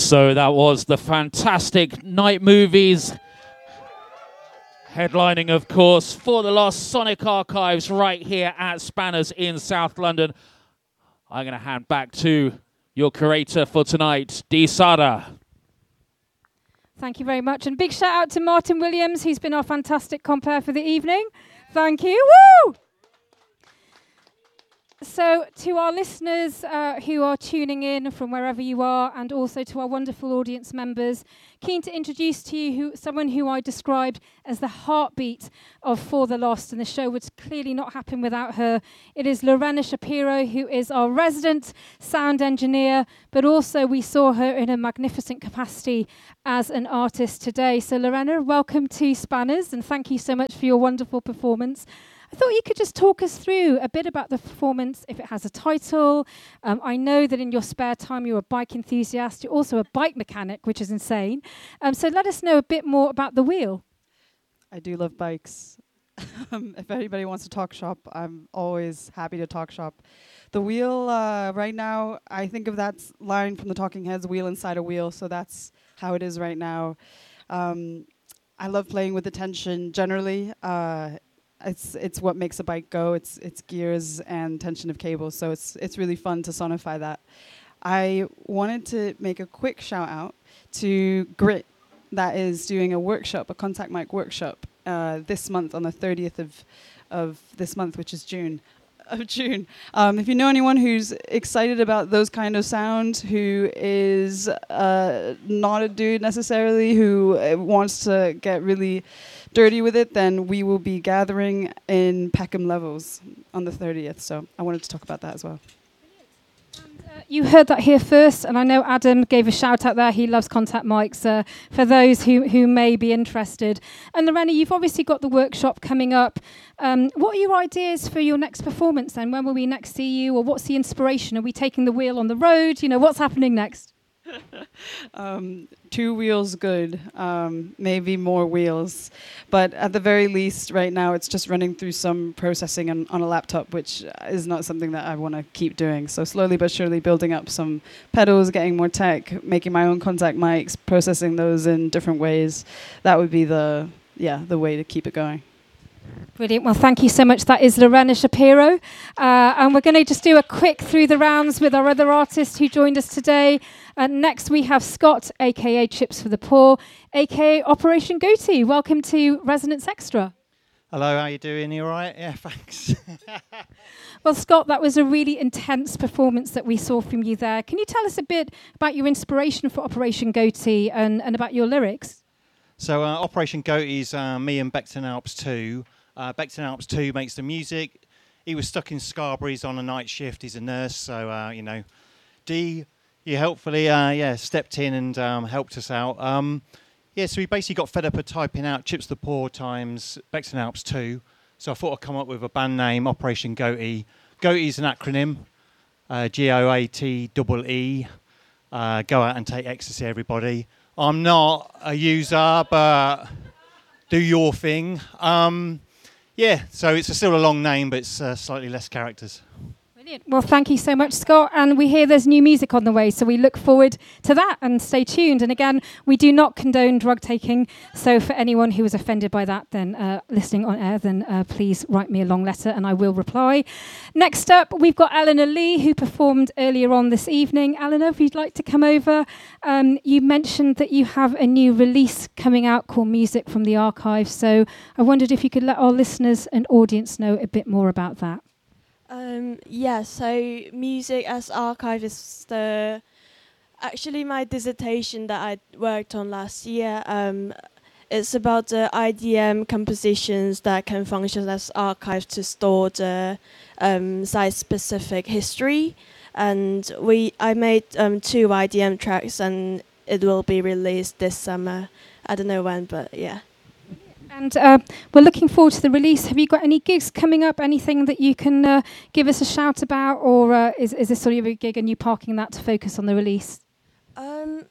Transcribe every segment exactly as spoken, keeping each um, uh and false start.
So that was the fantastic Night Movies, headlining, of course, For the Lost Sonic Archives right here at Spanners in South London. I'm going to hand back to your curator for tonight, Dee Sada. Thank you very much. And big shout out to Martin Williams, who's been our fantastic compere for the evening. Thank you. Woo! So to our listeners uh, who are tuning in from wherever you are, and also to our wonderful audience members, keen to introduce to you who, someone who I described as the heartbeat of For the Lost, and the show would clearly not happen without her. It is Lorena Shapiro, who is our resident sound engineer, but also we saw her in a magnificent capacity as an artist today. So Lorena, welcome to Spanners, and thank you so much for your wonderful performance. I thought you could just talk us through a bit about the performance, if it has a title. Um, I know that in your spare time you're a bike enthusiast. You're also a bike mechanic, which is insane. Um, so let us know a bit more about The Wheel. I do love bikes. um, if anybody wants to talk shop, I'm always happy to talk shop. The Wheel, uh, right now, I think of that line from the Talking Heads, wheel inside a wheel, so that's how it is right now. Um, I love playing with the tension generally. Uh, It's it's what makes a bike go. It's it's gears and tension of cables. So it's it's really fun to sonify that. I wanted to make a quick shout out to Grit, that is doing a workshop, a contact mic workshop, uh, this month on the thirtieth of of this month, which is June. Of June. Um, if you know anyone who's excited about those kind of sound, who is uh, not a dude necessarily, who uh, wants to get really dirty with it, then we will be gathering in Peckham Levels on the thirtieth. So I wanted to talk about that as well. And, uh, you heard that here first, and I know Adam gave a shout out there. He loves contact mics uh, for those who, who may be interested. And Lorena, you've obviously got the workshop coming up. Um, what are your ideas for your next performance then? When will we next see you, or what's the inspiration? Are we taking the wheel on the road? You know, what's happening next? um, two wheels good, um, maybe more wheels. But at the very least, right now, it's just running through some processing on, on a laptop, which is not something that I want to keep doing. So slowly but surely building up some pedals, getting more tech, making my own contact mics, processing those in different ways. That would be the, yeah, the way to keep it going. Brilliant. Well, thank you so much. That is Lorena Shapiro. Uh, and we're going to just do a quick through the rounds with our other artists who joined us today. Uh, next, we have Scott, a k a. Chips for the Poor, a k a. Operation Goatee. Welcome to Resonance Extra. Hello, how you doing? You all right? Yeah, thanks. Well, Scott, that was a really intense performance that we saw from you there. Can you tell us a bit about your inspiration for Operation Goatee and, and about your lyrics? So uh, Operation Goatee is uh, me and Beckton Alps two. Uh, Beckton Alps two makes the music. He was stuck in Scarberry's on a night shift. He's a nurse, so, uh, you know. Dee, you helpfully uh, yeah, stepped in and um, helped us out. Um, yeah, so we basically got fed up of typing out Chips the Poor times Beckton Alps two. So I thought I'd come up with a band name, Operation Goatee. Goatee is an acronym, uh, G O A T E E. Uh, go out and take ecstasy, everybody. I'm not a user, but do your thing. Um, yeah, so it's a still a long name, but it's uh, slightly less characters. Brilliant. Well, thank you so much, Scott. And we hear there's new music on the way, so we look forward to that and stay tuned. And again, we do not condone drug taking. So for anyone who was offended by that, then uh, listening on air, then uh, please write me a long letter and I will reply. Next up, we've got Eleanor Lee, who performed earlier on this evening. Eleanor, if you'd like to come over. Um, you mentioned that you have a new release coming out called Music from the Archive. So I wondered if you could let our listeners and audience know a bit more about that. Um, yeah, so Music as Archive is the actually my dissertation that I worked on last year. Um, it's about the I D M compositions that can function as archives to store the um, site-specific history. And we I made um, two I D M tracks, and it will be released this summer. I don't know when, but yeah. And uh, we're looking forward to the release. Have you got any gigs coming up? Anything that you can uh, give us a shout about? Or uh, is, is this sort of a gig and you parking that to focus on the release? Um,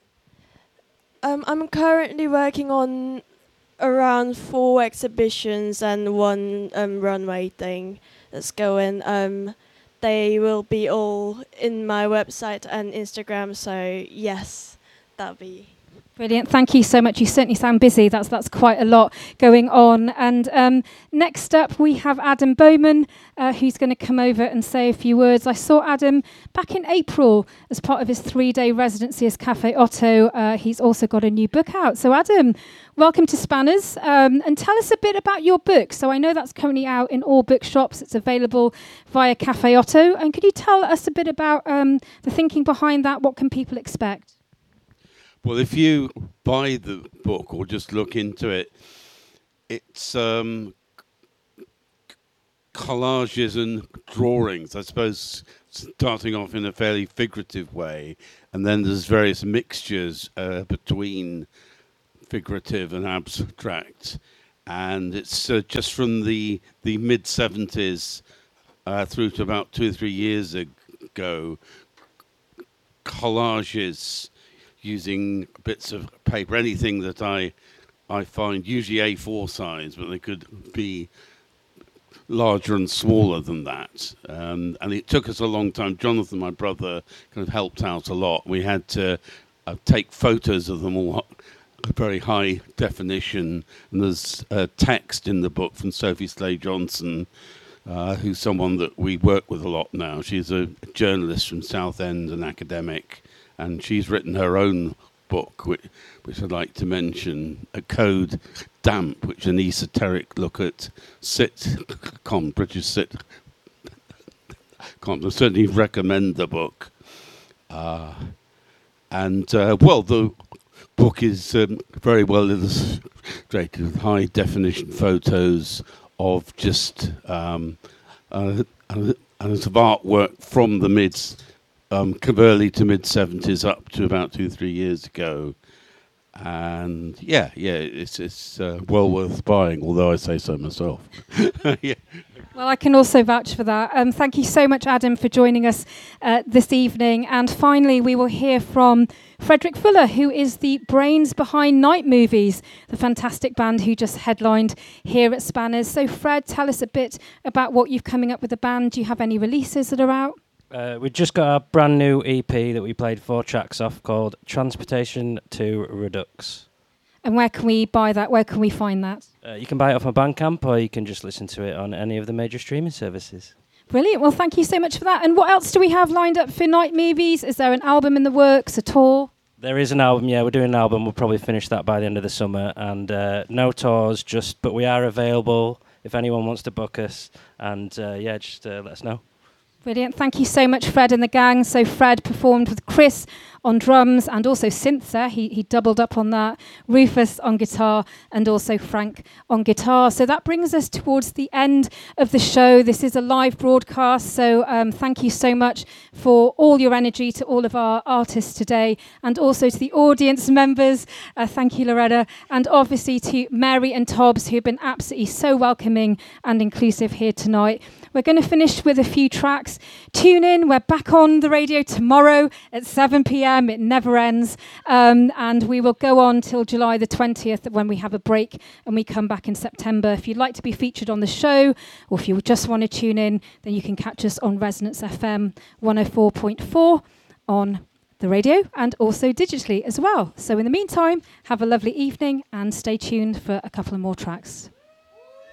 um, I'm currently working on around four exhibitions and one um, runway thing that's going. Um, they will be all in my website and Instagram, so yes, that'll be. Brilliant. Thank you so much. You certainly sound busy. That's that's quite a lot going on. And um, next up, we have Adam Bowman, uh, who's going to come over and say a few words. I saw Adam back in April as part of his three-day residency as Cafe Otto. Uh, he's also got a new book out. So Adam, welcome to Spanners. Um, and tell us a bit about your book. So I know that's currently out in all bookshops. It's available via Cafe Otto. And could you tell us a bit about um, the thinking behind that? What can people expect? Well, if you buy the book or just look into it, it's um, collages and drawings, I suppose, starting off in a fairly figurative way, and then there's various mixtures uh, between figurative and abstract, and it's uh, just from the the mid seventies uh, through to about two or three years ago, collages using bits of paper, anything that I I find, usually A four size, but they could be larger and smaller than that. Um, and it took us a long time. Jonathan, my brother, kind of helped out a lot. We had to uh, take photos of them all, very high definition. And there's uh, text in the book from Sophie Slade Johnson, uh, who's someone that we work with a lot now. She's a journalist from Southend, an academic. And she's written her own book, which, which I'd like to mention, A Code Damp, which is an esoteric look at sitcom, British sitcom. I certainly recommend the book. Uh, and, uh, well, the book is um, very well illustrated with high-definition photos of just um, uh, and it's of artwork from the mid Um, early to mid seventies up to about two, three years ago, and yeah, yeah, it's it's uh, well worth buying. Although I say so myself. Yeah. Well, I can also vouch for that. Um, thank you so much, Adam, for joining us uh, this evening. And finally, we will hear from Frederick Fuller, who is the brains behind Night Movies, the fantastic band who just headlined here at Spanners. So, Fred, tell us a bit about what you've coming up with the band. Do you have any releases that are out? Uh, we've just got a brand new E P that we played four tracks off called Transportation to Redux. And where can we buy that? Where can we find that? Uh, you can buy it off my Bandcamp, or you can just listen to it on any of the major streaming services. Brilliant. Well, thank you so much for that. And what else do we have lined up for Night Movies? Is there an album in the works, a tour? There is an album, yeah. We're doing an album. We'll probably finish that by the end of the summer. And uh, no tours, just but we are available if anyone wants to book us. And uh, yeah, just uh, let us know. Brilliant. Thank you so much, Fred and the gang. So Fred performed with Chris on drums and also synth there. He, he doubled up on that. Rufus on guitar and also Frank on guitar. So that brings us towards the end of the show. This is a live broadcast. So um, thank you so much for all your energy to all of our artists today and also to the audience members. Uh, thank you, Loretta. And obviously to Mary and Tobbs, who have been absolutely so welcoming and inclusive here tonight. We're going to finish with a few tracks. Tune in. We're back on the radio tomorrow at seven p.m. It never ends. Um, and we will go on till July the twentieth when we have a break and we come back in September. If you'd like to be featured on the show or if you just want to tune in, then you can catch us on Resonance F M one oh four point four on the radio and also digitally as well. So in the meantime, have a lovely evening and stay tuned for a couple of more tracks.